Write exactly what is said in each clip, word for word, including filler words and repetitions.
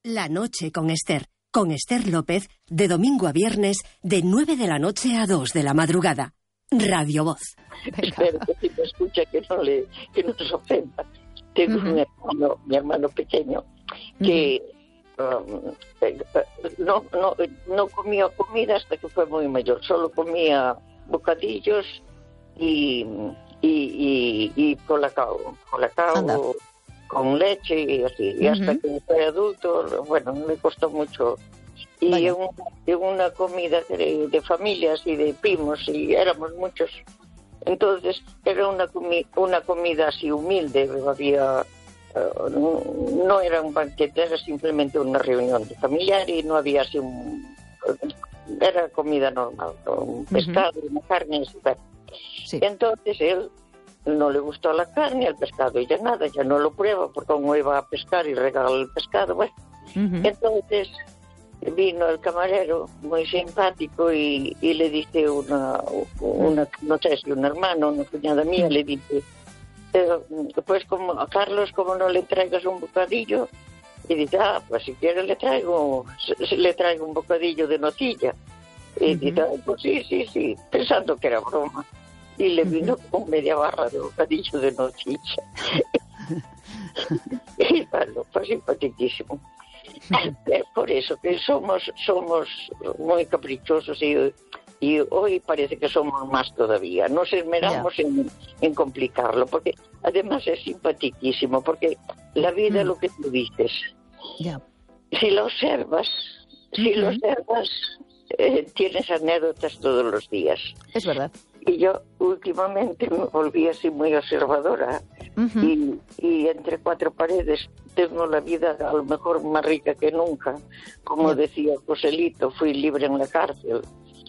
La noche con Esther. Con Esther López, de domingo a viernes, de nueve de la noche a dos de la madrugada. Radio Voz. Espero que si me escucha que no le, que no se ofenda. Tengo uh-huh. un hermano, mi hermano pequeño, que uh-huh. um, eh, no, no, no comía comida hasta que fue muy mayor. Solo comía bocadillos y, y, y, y colacao, colacao Anda. con leche y así. Y uh-huh. hasta que fue adulto, bueno, me costó mucho. Y en, un, en una comida de, de familias y de primos, y éramos muchos. Entonces era una, comi- una comida así humilde, había, uh, no, no era un banquete, era simplemente una reunión familiar y no había así un... Era comida normal, un pescado, uh-huh. una carne, etcétera. Sí. Entonces él no le gustó la carne, el pescado y ya nada, ya no lo prueba porque como iba a pescar y regaló el pescado, bueno. Uh-huh. Entonces vino el camarero muy simpático y, y le dice una, una, no sé si un hermano, una cuñada mía, le dice, pues como a Carlos, como no le traigas un bocadillo, y dice, ah, pues si quiere le traigo, le traigo un bocadillo de nocilla. Y uh-huh. dice, ah, pues sí, sí, sí, pensando que era broma. Y le vino uh-huh. con media barra de bocadillo de nocilla. Y bueno, fue simpaticísimo. Por eso que somos somos muy caprichosos y, y hoy parece que somos más todavía. Nos esmeramos yeah. en, en complicarlo, porque además es simpaticísimo, porque la vida mm. es lo que tú dices. Yeah. Si lo observas, mm-hmm. si lo observas, eh, tienes anécdotas todos los días. Es verdad. Y yo últimamente me volví así muy observadora uh-huh. y, y entre cuatro paredes tengo la vida a lo mejor más rica que nunca. Como yeah. decía Joselito, fui libre en la cárcel.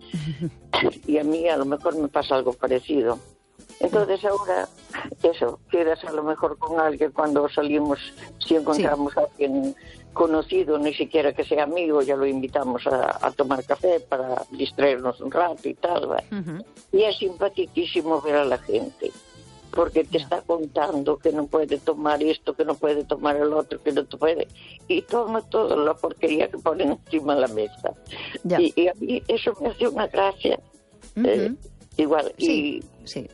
Y a mí a lo mejor me pasa algo parecido. Entonces ahora, eso, quedas a lo mejor con alguien cuando salimos, si encontramos sí. a alguien conocido, ni siquiera que sea amigo, ya lo invitamos a, a tomar café para distraernos un rato y tal. Uh-huh. Y es simpaticísimo ver a la gente, porque te yeah. está contando que no puede tomar esto, que no puede tomar el otro, que no te puede, y toma toda la porquería que ponen encima de la mesa. Yeah. Y, y a mí eso me hace una gracia. Uh-huh. Eh, igual, sí, y... sí.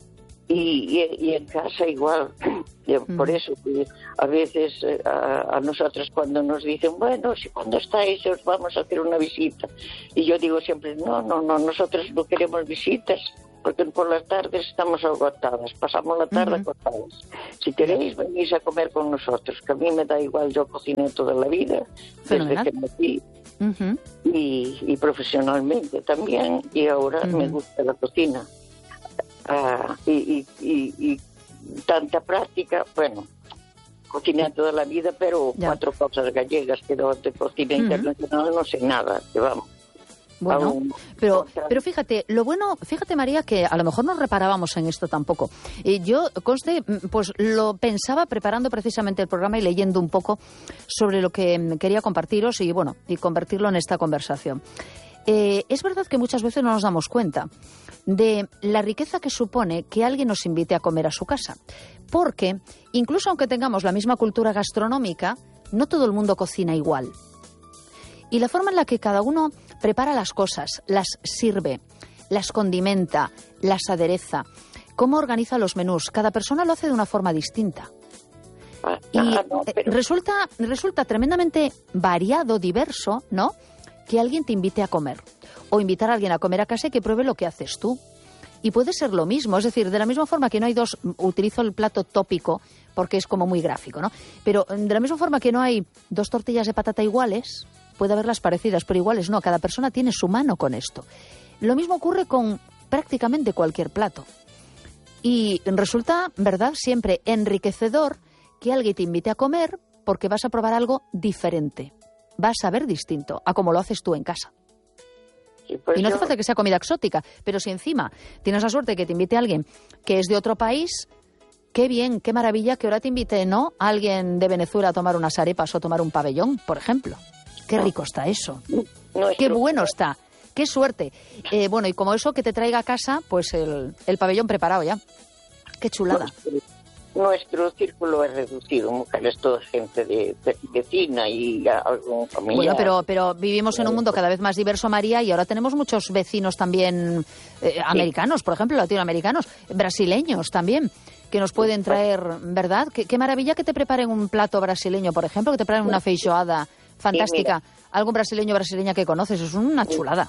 Y, y, y en casa igual, mm. por eso que a veces a, a nosotros cuando nos dicen, bueno, si cuando estáis os vamos a hacer una visita, y yo digo siempre, no, no, no, nosotros no queremos visitas, porque por las tardes estamos agotadas, pasamos la tarde uh-huh. agotadas. Si queréis, venís a comer con nosotros, que a mí me da igual, yo cociné toda la vida, Fenomenal. desde que nací, uh-huh. y, y profesionalmente también, y ahora uh-huh. me gusta la cocina. Uh, y, y, y, y tanta práctica, bueno, cociné toda la vida, pero ya. cuatro cosas gallegas, que de cocina uh-huh. internacional no sé nada, que vamos. Bueno, Aún, pero otra... pero fíjate, lo bueno, fíjate María, que a lo mejor no reparábamos en esto tampoco. Y yo, conste, pues lo pensaba preparando precisamente el programa y leyendo un poco sobre lo que quería compartiros y bueno, y convertirlo en esta conversación. Eh, es verdad que muchas veces no nos damos cuenta de la riqueza que supone que alguien nos invite a comer a su casa. Porque, incluso aunque tengamos la misma cultura gastronómica, no todo el mundo cocina igual. Y la forma en la que cada uno prepara las cosas, las sirve, las condimenta, las adereza, cómo organiza los menús, cada persona lo hace de una forma distinta. Y eh, resulta, resulta tremendamente variado, diverso, ¿no?, que alguien te invite a comer o invitar a alguien a comer a casa y que pruebe lo que haces tú. Y puede ser lo mismo, es decir, de la misma forma que no hay dos, utilizo el plato tópico porque es como muy gráfico, ¿no? Pero de la misma forma que no hay dos tortillas de patata iguales, puede haberlas parecidas, pero iguales no, cada persona tiene su mano con esto. Lo mismo ocurre con prácticamente cualquier plato. Y resulta, ¿verdad?, siempre enriquecedor que alguien te invite a comer porque vas a probar algo diferente. Vas a ver distinto a como lo haces tú en casa. Sí, pues y no yo... hace falta que sea comida exótica, pero si encima tienes la suerte de que te invite alguien que es de otro país, qué bien, qué maravilla que ahora te invite, ¿no?, a alguien de Venezuela a tomar unas arepas o tomar un pabellón, por ejemplo. Qué rico está eso. No, qué bueno está. Qué suerte. Eh, bueno, y como eso, que te traiga a casa, pues el, el pabellón preparado ya. Qué chulada. nuestro círculo es reducido, mujeres, toda gente de, de vecina y algún familiar. Bueno, pero, pero vivimos en un mundo cada vez más diverso, María, y ahora tenemos muchos vecinos también eh, americanos, por ejemplo, latinoamericanos, brasileños también, que nos pueden traer, ¿verdad? Qué, qué maravilla que te preparen un plato brasileño, por ejemplo, que te preparen una feijoada fantástica. Algún brasileño o brasileña que conoces, es una chulada.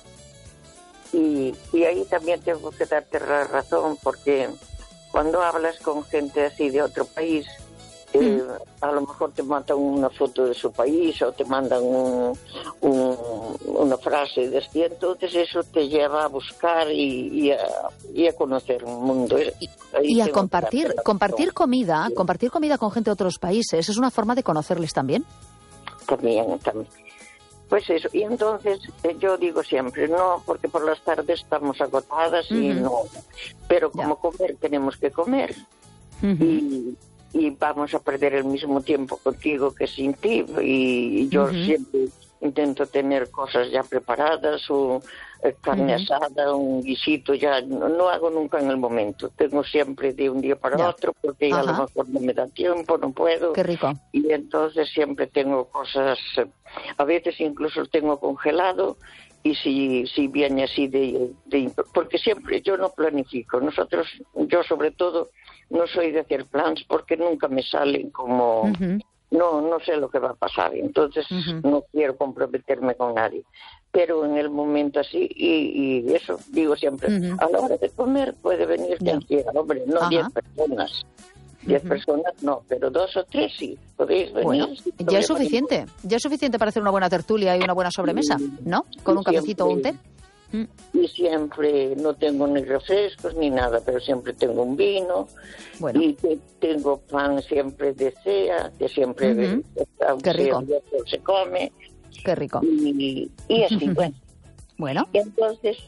Y, y ahí también tengo que darte la razón, porque cuando hablas con gente así de otro país, eh, mm. a lo mejor te mandan una foto de su país o te mandan un, un, una frase de así, entonces eso te lleva a buscar y, y, a, y a conocer un mundo. Y, y a compartir, compartir comida, sí. compartir comida con gente de otros países, es una forma de conocerles también. También, también. Pues eso, y entonces eh, yo digo siempre, no, porque por las tardes estamos agotadas y uh-huh. no, pero como ya. comer tenemos que comer uh-huh. y, y vamos a perder el mismo tiempo contigo que sin ti, y, y yo uh-huh. siempre intento tener cosas ya preparadas, o eh, carne uh-huh. asada, un guisito, ya no, no hago nunca en el momento, tengo siempre de un día para ya. otro, porque ya a lo mejor no me da tiempo, no puedo. Qué rico. Y entonces siempre tengo cosas, eh, a veces incluso tengo congelado, y si, si viene así de, de... Porque siempre yo no planifico, nosotros, yo sobre todo, no soy de hacer plans porque nunca me salen como... Uh-huh. No, no sé lo que va a pasar, entonces uh-huh. no quiero comprometerme con nadie. Pero en el momento así, y, y eso, digo siempre, uh-huh. a la hora de comer puede venir quien quiera, hombre, no diez personas. Diez uh-huh. personas no, pero dos o tres sí, podéis venir. Bueno, ya es suficiente, ya es suficiente para hacer una buena tertulia y una buena sobremesa, ¿no? Con y un cafecito o un té. Y siempre no tengo ni refrescos ni nada, pero siempre tengo un vino. Bueno. Y te, tengo pan siempre de cea, que siempre uh-huh. Qué rico. se come. Qué rico. Y, y así, bueno. Bueno. Y entonces,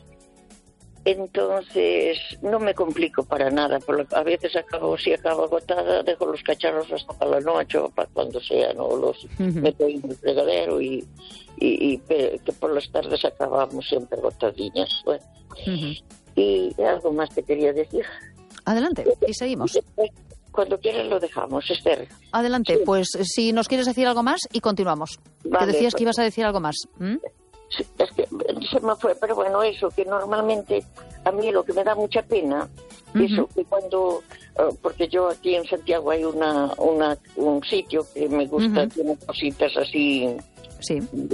entonces no me complico para nada. Por lo, a veces acabo, si acabo agotada, dejo los cacharros hasta para la noche o para cuando sea, ¿no? Los uh-huh. meto en el fregadero y... Y, y que por las tardes acabamos siempre agotadillas. Bueno. Uh-huh. Y algo más te quería decir. Adelante, y seguimos. Cuando quieras lo dejamos, Esther. Adelante, sí. Pues si nos quieres decir algo más y continuamos. Vale, te decías pues, que ibas a decir algo más. ¿Mm? Sí, es que se me fue, pero bueno, eso, que normalmente a mí lo que me da mucha pena, uh-huh. eso, que cuando, uh, porque yo aquí en Santiago hay una, una un sitio que me gusta, uh-huh. tiene cositas así... Sí.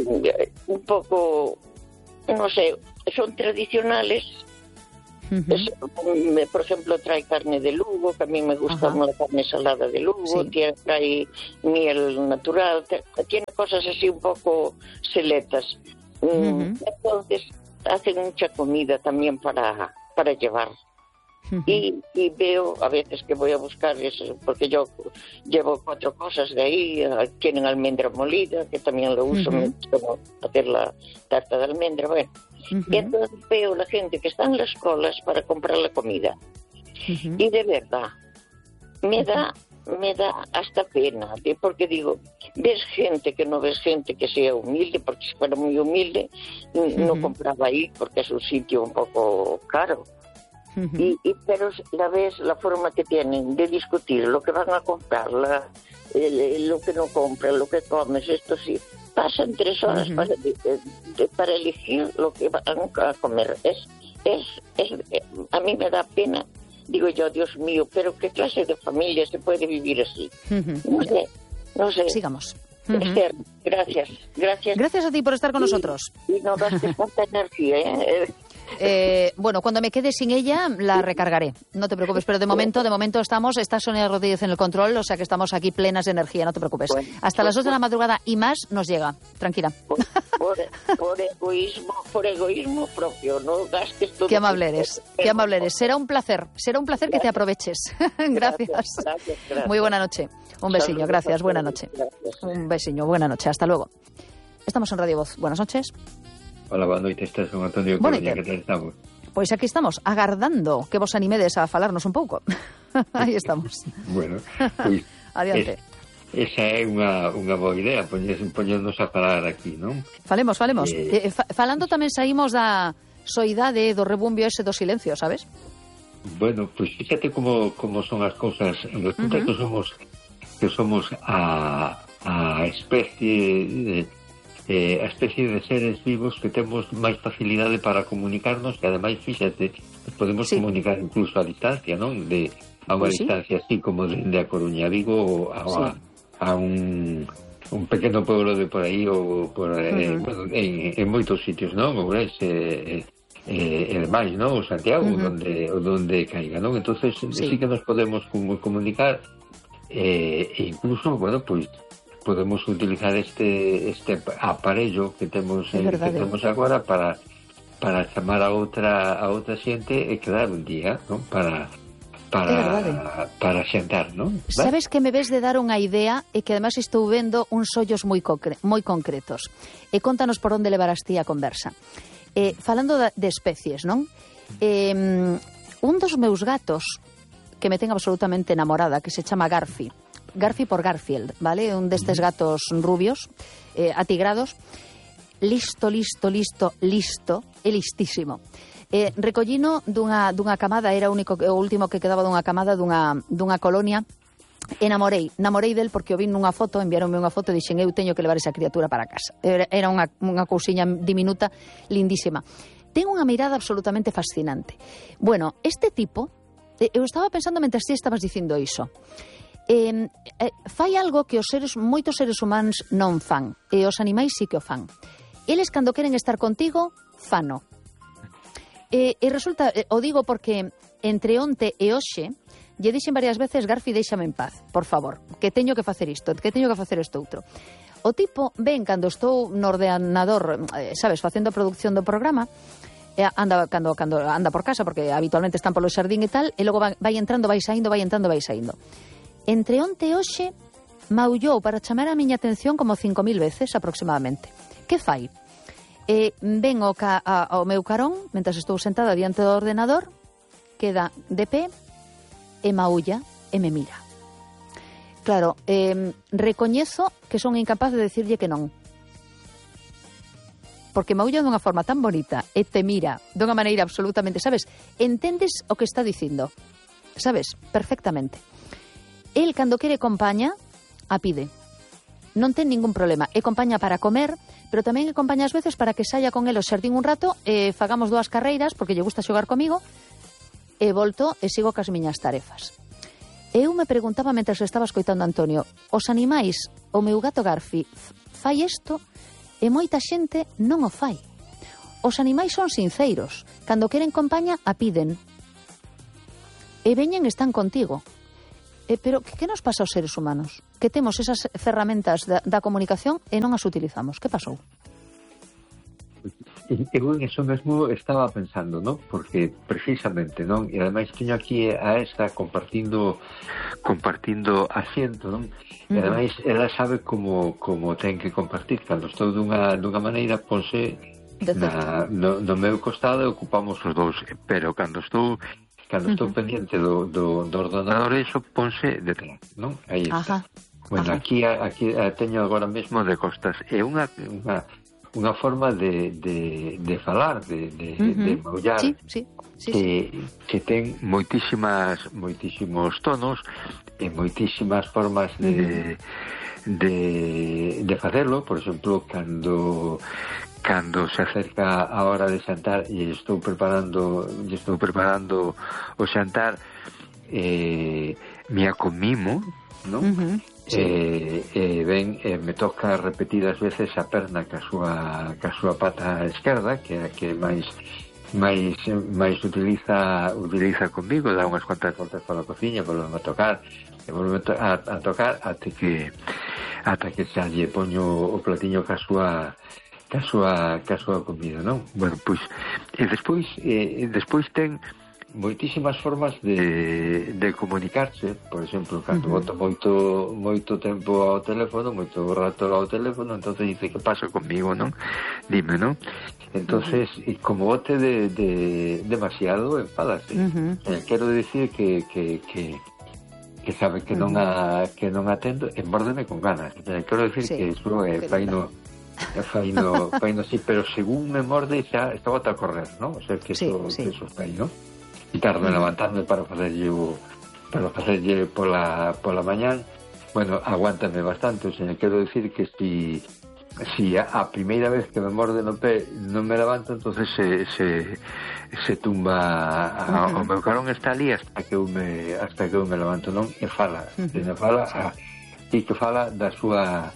Un poco, no sé, son tradicionales. Uh-huh. Es, por ejemplo, trae carne de Lugo, que a mí me gusta uh-huh. la carne salada de Lugo, sí. tiene, trae miel natural, tiene cosas así un poco seletas. Uh-huh. Entonces, hacen mucha comida también para, para llevar. Uh-huh. Y, y veo a veces que voy a buscar eso, porque yo llevo cuatro cosas de ahí. Tienen almendra molida, que también lo uso, uh-huh. como hacer la tarta de almendra, bueno. Uh-huh. Y entonces veo la gente que está en las colas para comprar la comida. Uh-huh. Y de verdad, me da, me da hasta pena, porque digo, ves gente que no ves gente que sea humilde, porque si fuera muy humilde, uh-huh. no compraba ahí, porque es un sitio un poco caro. Uh-huh. Y, y pero la ves la forma que tienen de discutir lo que van a comprar, la, el, lo que no compran, lo que comes, esto sí, pasan tres horas uh-huh. para, de, de, para elegir lo que van a comer. Es, es, es, a mí me da pena, digo yo, Dios mío, pero ¿qué clase de familia se puede vivir así? Uh-huh. No sé, no sé. Sigamos. Uh-huh. Esther, gracias, gracias. Gracias a ti por estar con y, nosotros. Y no gaste tanta energía, ¿eh? Eh, bueno, cuando me quede sin ella la recargaré, no te preocupes, pero de momento, de momento estamos, está Sonia Rodríguez en el control, o sea que estamos aquí plenas de energía, no te preocupes. Bueno, hasta pues, las dos de la madrugada y más nos llega, tranquila. Por, por, por egoísmo, por egoísmo propio, no gastes todo. Qué amable eres, qué amable eres. Será un placer, será un placer gracias. Que te aproveches. Gracias. Gracias, gracias, gracias. Muy buena noche. Un besiño, Saludos, gracias, buena noche. Gracias. Un besiño, buena noche, hasta luego. Estamos en Radio Voz. Buenas noches. Hola, boa noite, estás con Antonio Coruña, que tal estamos? Pois aquí estamos, agardando que vos animedes a falarnos un pouco. Aí estamos. Bueno, pois... Adiante. Es, esa é unha, unha boa idea, poñernos a falar aquí, non? Falemos, falemos. Eh... Eh, fa, falando tamén saímos da soidade do rebumbio ese do silencio, sabes? Bueno, pues fíjate cómo, cómo son as cousas. Resulta uh-huh. que somos que somos a, a especie de, eh, a especie de seres vivos que temos máis facilidade para comunicarnos, que ademais, fíxate, podemos sí. comunicar incluso a distancia, non? De, a unha pues distancia sí. así como de, de A Coruña a Vigo a, sí. a, a un, un pequeno pueblo de por aí ou por, uh-huh. eh, bueno, en, en moitos sitios, non? Ourense, eh, eh, e demais, non? O Santiago, uh-huh. donde, donde caiga, non? Entonces sí. sí que nos podemos comunicar. Eh, e incluso, bueno, pues podemos utilizar este este aparello que temos eh, que temos agora para para chamar a outra a outra xente e quedar un día, ¿no? Para para para xantar, ¿no? Sabes que me ves de dar unha idea e que además estou vendo uns ollos moi concre- moi concretos. E contanos por onde levarás ti a conversa. Eh, falando de, de especies, non? Eh, un dos meus gatos que me ten absolutamente enamorada, que se chama Garfi. Garfi por Garfield, ¿vale? Un destes gatos rubios, eh, atigrados. Listo, listo, listo, listo, e listísimo. Eh, recollino dunha, dunha camada, era o, único, o último que quedaba dunha camada dunha, dunha colonia. Enamorei, namorei del porque o vi nunha foto, enviaronme unha foto e dixen, eu teño que levar esa criatura para casa. Era, era unha, unha cousiña diminuta, lindísima. Ten unha mirada absolutamente fascinante. Bueno, este tipo... Eu estaba pensando mentres ti estabas dicindo iso. Eh, eh, fai algo que os seres, moitos seres humanos non fan, e os animais sí que o fan. Eles, cando queren estar contigo, fano. E, e resulta, eh, o digo porque entre onte e hoxe, lle dixen varias veces, Garfi, déixame en paz, por favor, que teño que facer isto, que teño que facer isto outro. O tipo, ven, cando estou no ordenador, eh, sabes, facendo a produción do programa, anda cando, cando anda por casa, porque habitualmente están polo xardín e tal, e logo vai, vai entrando, vai saindo, vai entrando, vai saindo. Entre onte e hoxe, maullou para chamar a miña atención como cinco mil veces aproximadamente. Que fai? Eh, ven ao, ca, a, ao meu carón, mentre estou sentada diante do ordenador, queda de pé, e maulla, e me mira. Claro, eh, recoñezo que son incapaz de decirlle que non. Porque maulla dunha forma tan bonita e te mira dunha maneira absolutamente, sabes, entendes o que está dicindo, sabes, perfectamente. El, cando quere compaña, a pide. Non ten ningún problema. E compaña para comer, pero tamén e compaña ás veces para que saia con el ao xardín un rato e fagamos dúas carreiras, porque lle gusta xogar comigo, e volto e sigo cas miñas tarefas. Eu me preguntaba mentre estaba escoitando a Antonio, os animais, o meu gato Garfi, fai isto? E moita xente non o fai. Os animais son sinceiros. Cando queren compaña, a piden. E veñen e están contigo. E, pero que, que nos pasa aos seres humanos? Que temos esas ferramentas da, da comunicación e non as utilizamos. Que pasou? Eu en eso mesmo estaba pensando, ¿no? Porque precisamente, non? E ademais teño aquí a esta compartindo compartindo asiento, non? E ademais ela sabe como como ten que compartir. Cando estou dunha dunha maneira, ponse na, no, no meu costado e ocupamos os dous, pero cando estou cando estou uh-huh. pendiente do, do, do ordenador, eso ponse detrás, non? Aí está. Ajá. Bueno, Ajá. aquí aquí teño agora mesmo de costas. É unha unha unha forma de, de, de falar, de, de, uh-huh. de maullar, sí, sí, sí, que, sí. que ten moitísimas moitísimos tonos e moitísimas formas de, uh-huh. de, de facelo. Por exemplo, cando cando se acerca a hora de xantar e estou preparando e estou preparando o xantar, eh, me acomimo, non? Uh-huh. Sí. E, e ben, e me toca repetidas veces a perna ca súa, ca súa pata esquerda, que é a que máis máis máis utiliza utiliza comigo, dá unhas cuantas voltas pola cociña, volve a tocar e volve a, a tocar até que ata que xa lle poño o platiño ca súa ca súa, ca súa comida, non? Bueno, pois e despois e despois ten moitísimas formas de, de comunicarse. Por exemplo, cando uh-huh. boto moito moito tempo ao teléfono, moito rato ao teléfono, entonces dice, que pasa comigo, non? Dime, non? Entonces, uh-huh. como bote de, de demasiado, enfádase. Uh-huh. Eh, quero dicir que, que, que que sabe que uh-huh. non a que non atendo, e mórdeme con ganas. Eh, quero dicir sí. que iso é faino faino, faino sí, pero según me morde xa está bota a correr, non? O sea, que sí, eso, sí. que eso fai, non? tardo en levantarme para facerlle o, para facerlle pola, pola mañán. Bueno, aguántame bastante, o sea, quero decir que si si a, a primeira vez que me morde no pé non me levanto, entonces se, se, se tumba a, uh-huh. o meu carón está ali hasta que eu me, hasta que eu me levanto, non? E fala, uh-huh. e me fala a, e que fala da súa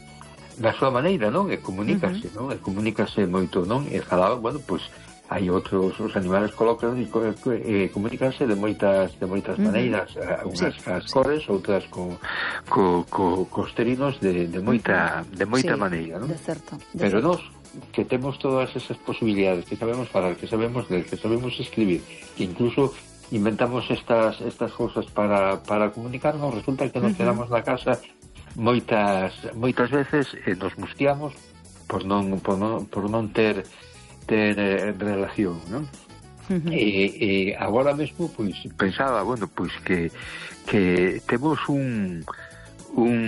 da súa maneira, non? E comunícase, uh-huh. non? E comunícase moito, non? E falaba, bueno, pois pues, hai outros, os animales colóquenos e, e comunícanse de moitas de moitas uh-huh. maneiras, unhas sí, as cores, sí. outras co, co, co, cos terinos de, de moita de moita sí, maneira, non? De certo, de Pero certo. nós que temos todas esas posibilidades, que sabemos falar, que sabemos ler, que sabemos escribir, que incluso inventamos estas estas cousas para para comunicarnos, resulta que nos uh-huh. quedamos na casa moitas moitas veces e nos mustiamos por non por non por non ter ter eh, relación, non? Uh-huh. E, e agora mesmo, pois, pensaba, bueno, pois que que temos un un,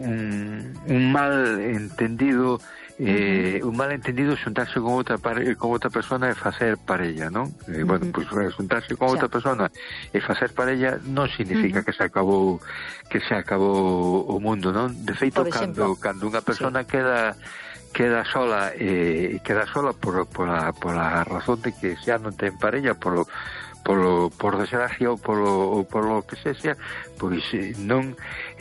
un, un mal entendido eh, uh-huh. un mal entendido xuntarse con outra pare, con outra persona e facer parella, non? Eh, uh-huh. Bueno, pois xuntarse con outra persona e facer parella non significa uh-huh. que se acabou que se acabou o mundo, non? De feito, cando cando unha persona sí. queda queda sola e eh, queda sola por, por, a, por a razón de que xa non ten parella, por polo, por desgracia ou polo, ou polo que sexa, pois eh, non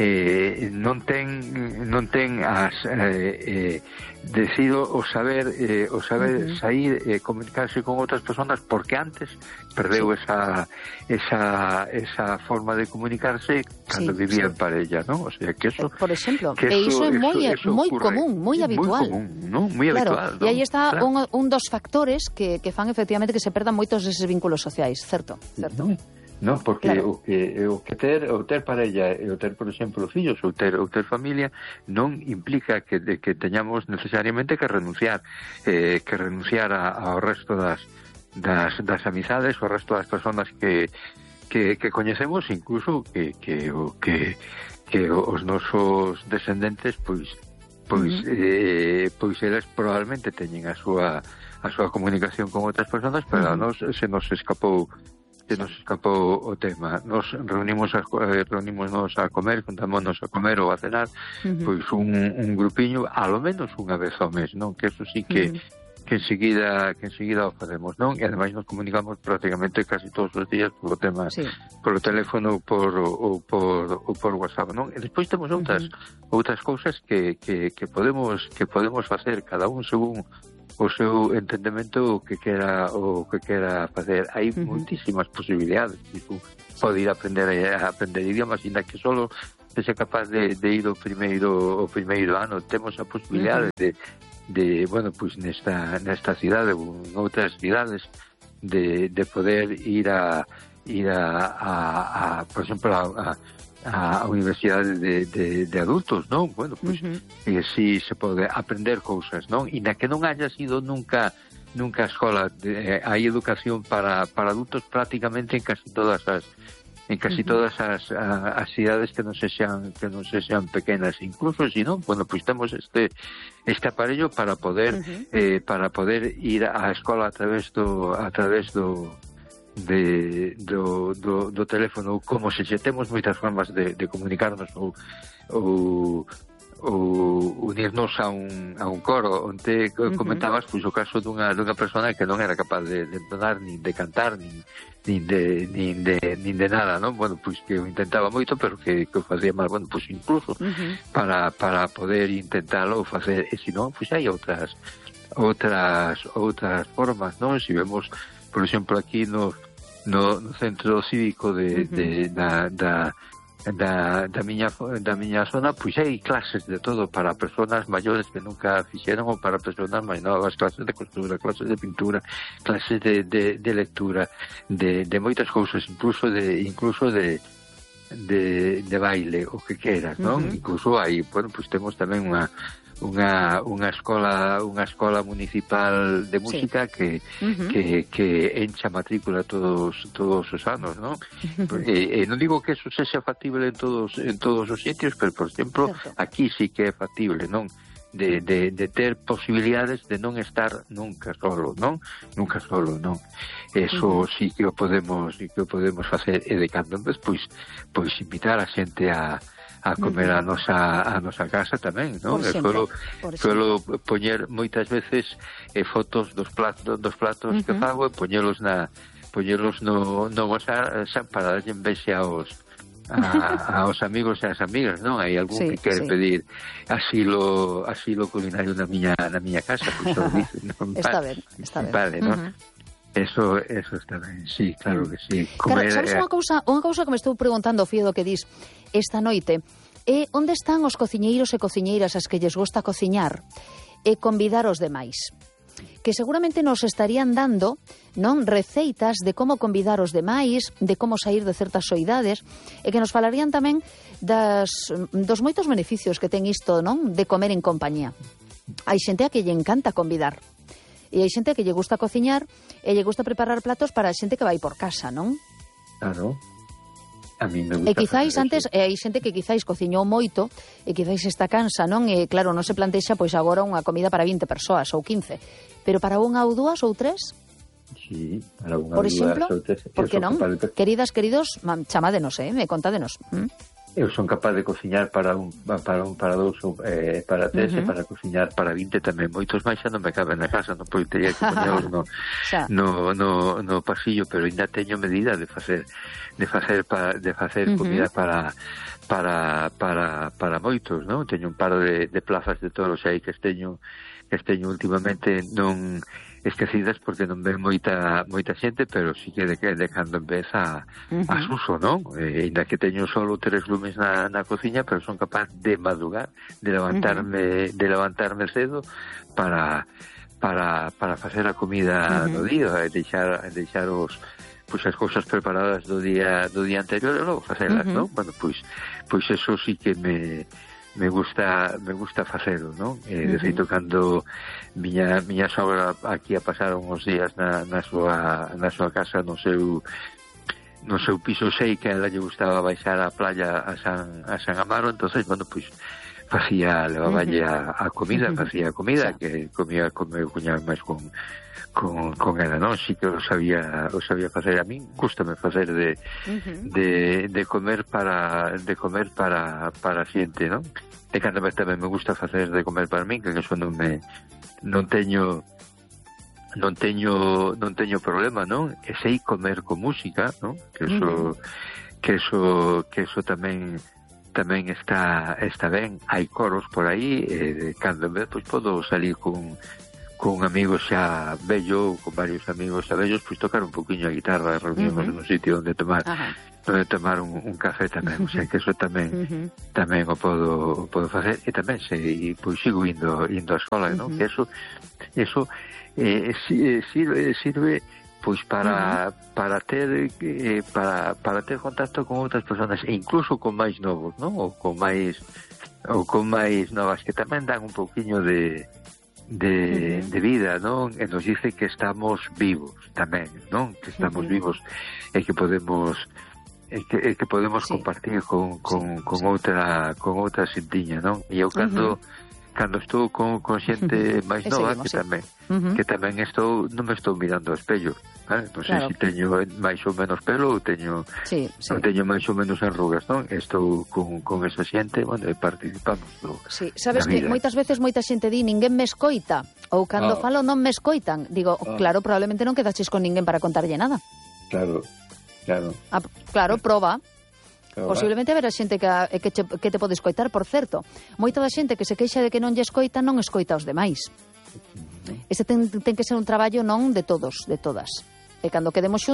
eh, non ten non ten as eh, eh, decido o saber eh, o saber uh-huh. sair e eh, comunicarse con outras persoas, porque antes perdeu sí. esa esa esa forma de comunicarse cando sí, vivía sí. en parella, ¿no? O sea, que eso por exemplo, que e eso, iso é moi moi común, moi habitual. Moi común, ¿no? Moi claro, habitual, ¿no? E aí está claro. un, un dos factores que, que fan efectivamente que se perdan moitos deses vínculos sociais, certo? Certo. No, no, porque claro. o que o que ter o ter parella e o ter, por exemplo, fillos ou ter ou ter familia non implica que de, que teñamos necesariamente que renunciar eh, que renunciar a, ao resto das das das amizades, ao resto das persoas que que que coñecemos, incluso que que o que que os nosos descendentes pois pois uh-huh. eh, pois eles probablemente teñen a súa a súa comunicación con outras persoas, pero uh-huh. a nos se nos escapou se nos escapou o tema. Nos reunimos a, eh, reunimos a comer, juntámonos a comer ou a cenar, uh-huh. pois un, un grupiño, a lo menos unha vez ao mes, non? Que eso sí que uh-huh. que enseguida que enseguida o facemos, non? E ademais nos comunicamos prácticamente casi todos os días polo tema, sí. polo teléfono por, ou por ou por WhatsApp, non? E despois temos outras uh-huh. outras cousas que, que, que podemos que podemos facer cada un según o seu entendemento o que quera o que quera facer. Hai uh-huh. moitísimas posibilidades. Tipo, pode ir a aprender a aprender idiomas, ainda que solo sexa capaz de, de ir o primeiro o primeiro ano. Temos a posibilidade uh-huh. de de, bueno, pois pues nesta nesta cidade ou en outras cidades de, de poder ir a ir a, a, a por exemplo a, a a universidade de, de, de adultos, non? Bueno, pois pues, uh-huh. eh, si se pode aprender cousas, non? E na que non haya sido nunca nunca a escola, de, eh, hai educación para, para adultos prácticamente en casi todas as en casi uh-huh. todas as, a, as cidades que non sexan que non sexan pequenas, incluso se non, bueno, pois pues temos este este aparello para poder uh-huh. eh, para poder ir á escola a través do a través do de do, do, do teléfono, como se xe temos moitas formas de, de comunicarnos ou, ou, ou unirnos a un, a un coro onde comentabas pois, o caso dunha, dunha persona que non era capaz de, de entonar, nin de cantar nin, nin, de, nin, de, nin de nada, non? Bueno, pois que o intentaba moito pero que, que o facía mal, bueno, pois incluso uh-huh. para, para poder intentalo ou facer, e se non, pois hai outras outras outras formas, non? Se vemos por exemplo, aquí no, no, no centro cívico de, uh-huh. de, da, da, da, da, miña, da miña zona, pois hai clases de todo para persoas maiores que nunca fixeron ou para persoas máis novas, clases de costura, clases de pintura, clases de, de, de lectura, de, de moitas cousas, incluso de incluso de de, de baile, o que queras, non? Uh-huh. Incluso hai, bueno, pois temos tamén unha unha unha escola unha escola municipal de música sí. que, uh-huh. que que encha matrícula todos todos os anos, ¿no? Uh-huh. E, e non digo que eso sexa factible en todos en todos os sitios, pero por exemplo, certo. Aquí sí que é factible, non? de, de, de ter posibilidades de non estar nunca solo, non? Nunca solo, non? Eso uh-huh. sí que o podemos, sí que o podemos facer, e de cando en vez, pois, pois invitar a xente a a comer uh-huh. a nosa a nosa casa tamén, non? E suelo, suelo poñer moitas veces eh, fotos dos platos dos platos uh-huh. que fago e poñelos na poñelos no no WhatsApp para darlle envexe aos a, aos amigos e as amigas, non? Hai algún sí, que quere sí. pedir asilo asilo culinario na miña na miña casa, pois pues, dice, non? Está ben, está ben. Vale, non? Uh-huh. Eso, eso está ben, sí, claro que sí. Comer, claro, sabes unha cousa, unha cousa que me estou preguntando, Fío, do que dis esta noite, é onde están os cociñeiros e cociñeiras as que lles gusta cociñar e convidar os demais? Que seguramente nos estarían dando, non, receitas de como convidar os demais, de como sair de certas soidades, e que nos falarían tamén das, dos moitos beneficios que ten isto, non, de comer en compañía. Hai xente a que lle encanta convidar, e hai xente a que lle gusta cociñar e lle gusta preparar platos para a xente que vai por casa, non? Claro. A mí me gusta. E quizáis antes, e hai xente que quizáis cociñou moito e quizáis está cansa, non? E claro, non se plantexa pois agora unha comida para vinte persoas ou quince, pero para unha ou dúas ou tres? Sí, para unha por ou exemplo, dúas ou tres. Por que non? De... Queridas, queridos, chamádenos, eh, me contádenos. ¿Mm? Eu son capaz de cociñar para un para un para dous ou eh, para tres uh-huh. e para cociñar para vinte tamén. Moitos máis xa non me caben na casa, non pois teria que poñelos no, no, no, no pasillo, pero ainda teño medida de facer de facer para de facer uh-huh. comida para para para para moitos, non? Teño un par de, de plazas de toros aí que esteño que esteño últimamente non esquecidas porque non ven moita moita xente, pero sí que de, de cando en vez a, uh-huh. a suso, non? E, ainda que teño solo tres lumes na, na cociña, pero son capaz de madrugar, de levantarme uh-huh. de levantarme cedo para para para facer a comida uh-huh. do día, e deixar deixar os pois as cousas preparadas do día do día anterior e logo facelas, uh-huh. non? Bueno, pois pois eso sí que me me gusta me gusta facelo, non? Eh, de feito, cando miña miña sogra aquí a pasar uns días na, na súa na súa casa no seu no seu piso, sei que a ela lle gustaba baixar á playa a San a San Amaro, entonces, bueno, pois facía, levaballe a, a comida, facía a comida que comía con meu cuñado máis con con con ela, non? Si que o sabía o sabía facer. A min gústame facer de uh-huh. de de comer para de comer para para a xente, non? E cando tamén me gusta facer de comer para min, que eso non me non teño non teño non teño problema, non? E sei comer con música, non? Que eso uh-huh. que eso que eso tamén tamén está está ben. Hai coros por aí, e cando en vez pois podo salir con con amigos xa vello, con varios amigos xa vellos, pois tocar un poquinho a guitarra, reunimos uh-huh. nun sitio onde tomar uh-huh. onde tomar un, un café tamén, uh-huh. o sea, que eso tamén uh-huh. tamén o podo o podo facer, e tamén sei, pois sigo indo indo á escola, uh-huh. non? Que eso eso eh, sirve sirve pois para uh-huh. para ter eh, para para ter contacto con outras persoas e incluso con máis novos, non? Ou con máis ou con máis novas que tamén dan un pouquiño de de, de vida, non? E nos dice que estamos vivos tamén, non? Que estamos uh-huh. vivos e que podemos e que, e que podemos sí. compartir con, con, sí, con sí. outra con outra xentiña, non? E eu cando uh-huh. cando estou con, con xente uh-huh. máis nova, seguimos, que sí. tamén uh-huh. que tamén estou, non me estou mirando ao espello, ¿vale? Non sei claro. se teño máis ou menos pelo ou teño sí, sí. non teño máis ou menos arrugas, non? Estou con, con esa xente, bueno, e participamos do, sí. Sabes que moitas veces moita xente di ninguén me escoita, ou cando oh. falo non me escoitan. Digo, oh. claro, probablemente non quedaches con ninguén para contarlle nada. Claro, claro. Ah, claro, proba. Claro, posiblemente haberá xente que, que, che, que te pode escoitar, por certo. Moita da xente que se queixa de que non lle escoita, non escoita os demais. Ese ten, ten que ser un traballo non de todos, de todas. E cando quedemos xuntos